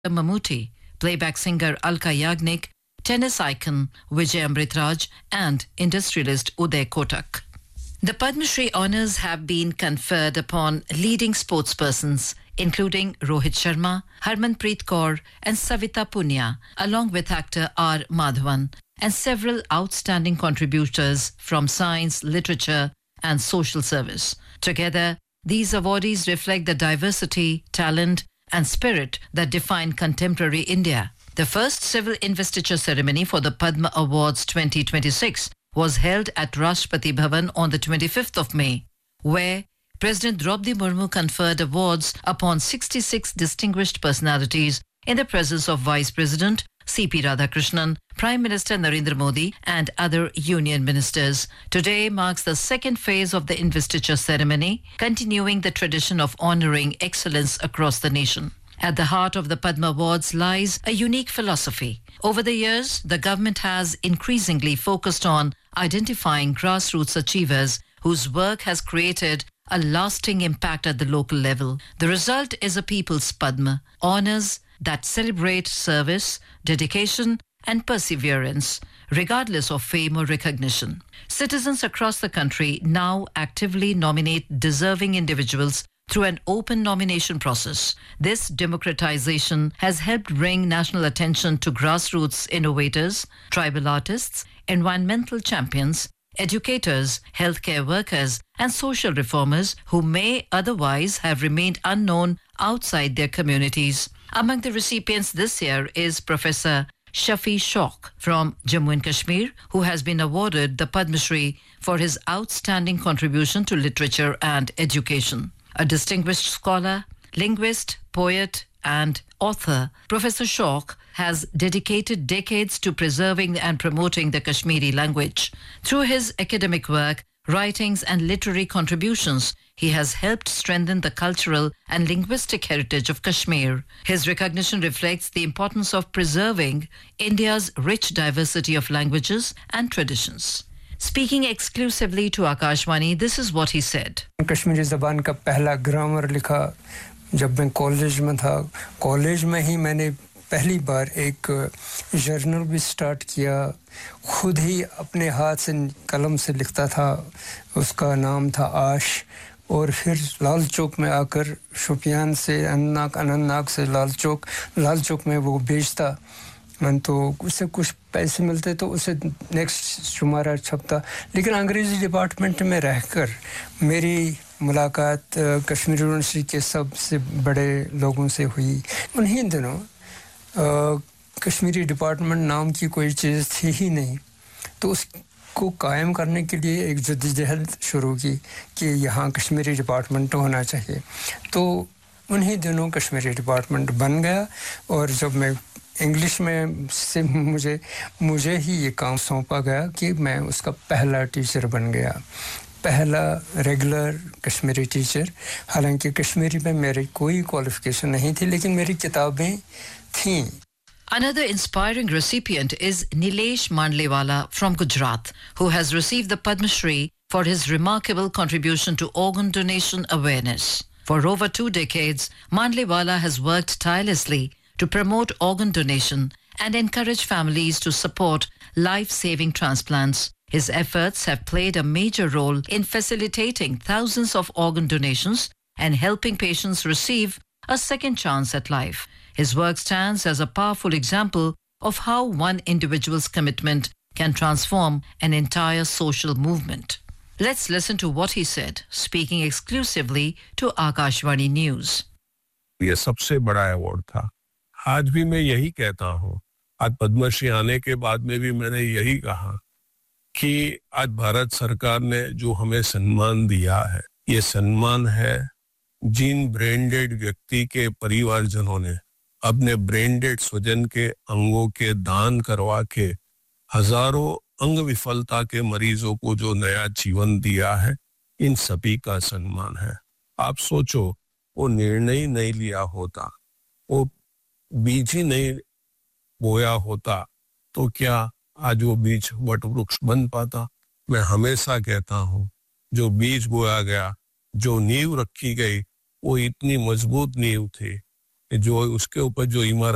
Mammootty, playback singer Alka Yagnik, tennis icon Vijay Amritraj, and industrialist Uday Kotak. The Padma Shri honours have been conferred upon leading sportspersons, including Rohit Sharma, Harmanpreet Kaur, and Savita Punya, along with actor R. Madhavan, and several outstanding contributors from science, literature, and social service. Together, these awardees reflect the diversity, talent, and spirit that define contemporary India. The first civil investiture ceremony for the Padma Awards 2026 was held at Rashtrapati Bhavan on the 25th of May, where President Draupadi Murmu conferred awards upon 66 distinguished personalities in the presence of Vice President C.P. Radhakrishnan, Prime Minister Narendra Modi, and other union ministers. Today marks the second phase of the investiture ceremony, continuing the tradition of honouring excellence across the nation. At the heart of the Padma Awards lies a unique philosophy. Over the years, the government has increasingly focused on identifying grassroots achievers whose work has created a lasting impact at the local level. The result is a People's Padma, honours that celebrate service, dedication, and perseverance, regardless of fame or recognition. Citizens across the country now actively nominate deserving individuals through an open nomination process. This democratization has helped bring national attention to grassroots innovators, tribal artists, environmental champions, educators, healthcare workers, and social reformers who may otherwise have remained unknown outside their communities. Among the recipients this year is Professor Shafi Shauk from Jammu and Kashmir, who has been awarded the Padma Shri for his outstanding contribution to literature and education. A distinguished scholar, linguist, poet, and author, Professor Shauk has dedicated decades to preserving and promoting the Kashmiri language. Through his academic work, writings, and literary contributions, he has helped strengthen the cultural and linguistic heritage of Kashmir. His recognition reflects the importance of preserving India's rich diversity of languages and traditions. Speaking exclusively to Akashvani, this is what he said. Kashmiri ज़बान का पहला grammar लिखा जब मैं college में था. College में ही मैंने पहली बार एक जर्नल भी स्टार्ट किया. खुद ही अपने हाथ से कलम से लिखता था. उसका नाम था आश. और फिर लाल चौक में आकर शोपियान से अनंतनाग से लाल चौक में वो बेचता. तो उससे कुछ पैसे मिलते तो उसे नेक्स्ट शुमारा छपता. लेकिन अंग्रेजी डिपार्टमेंट में रहकर मेरी मुलाकात कश्मीर यूनिवर्सिटी के सबसे बड़े लोगों से हुई. उन्हीं दिनों कश्मीरी डिपार्टमेंट नाम की कोई चीज़ थी ही नहीं. तो उसको कायम करने के लिए एक जद्दोजहद शुरू की कि यहाँ कश्मीरी डिपार्टमेंट होना चाहिए. तो उन्हीं दिनों कश्मीरी डिपार्टमेंट बन गया. और जब मैं इंग्लिश में से मुझे ही ये काम सौंपा गया कि मैं उसका पहला टीचर बन गया. पहला रेगुलर कश्मीरी टीचर. हालांकि कश्मीरी में मेरी कोई क्वालिफिकेशन नहीं थी, लेकिन मेरी किताबें थीं. Another inspiring recipient is Nilesh Mandlewala from Gujarat, who has received the Padma Shri for his remarkable contribution to organ donation awareness. For over 2 decades, Mandlewala has worked tirelessly to promote organ donation and encourage families to support life-saving transplants. His efforts have played a major role in facilitating thousands of organ donations and helping patients receive a second chance at life. His work stands as a powerful example of how one individual's commitment can transform an entire social movement. Let's listen to what he said, speaking exclusively to Akashvani News. ये सबसे बड़ा award था. आज भी मैं यही कहता हूँ. आज पद्मश्री आने के बाद में भी मैंने यही कहा कि आज भारत सरकार ने जो हमें सम्मान दिया है, ये सम्मान है जिन ब्रेन-डेड व्यक्ति के परिवारजनों ने अपने ब्रेन-डेड स्वजन के अंगों के दान करवा के हजारों अंग विफलता के मरीजों को जो नया जीवन दिया है, इन सभी का सम्मान है. आप सोचो, वो निर्णय नहीं लिया होता, वो बीज ही नहीं बोया होता, तो क्या आज वो बीज वट वृक्ष बन पाता? मैं हमेशा कहता हूँ, जो बीज बोया गया, जो नींव रखी गई, वो इतनी मजबूत नींव थी, जो उसके ऊपर जो इमारत